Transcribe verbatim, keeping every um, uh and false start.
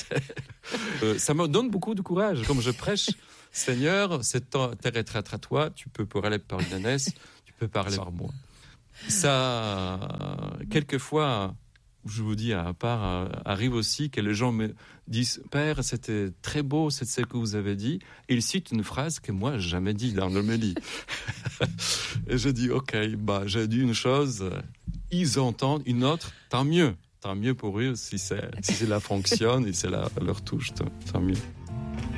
euh, ça me donne beaucoup de courage. Comme je prêche, Seigneur, cette terre est traître à toi, tu peux parler par Inès, tu peux parler par moi. Ça, quelquefois, je vous dis à part, arrive aussi que les gens me disent « Père, c'était très beau, c'est ce que vous avez dit ». Et ils citent une phrase que moi, j'ai jamais dit dans l'homélie. Et je dis « Ok, bah, j'ai dit une chose, ils entendent une autre, tant mieux. Tant mieux pour eux si, c'est, si cela fonctionne et si c'est la, leur touche, tant mieux ».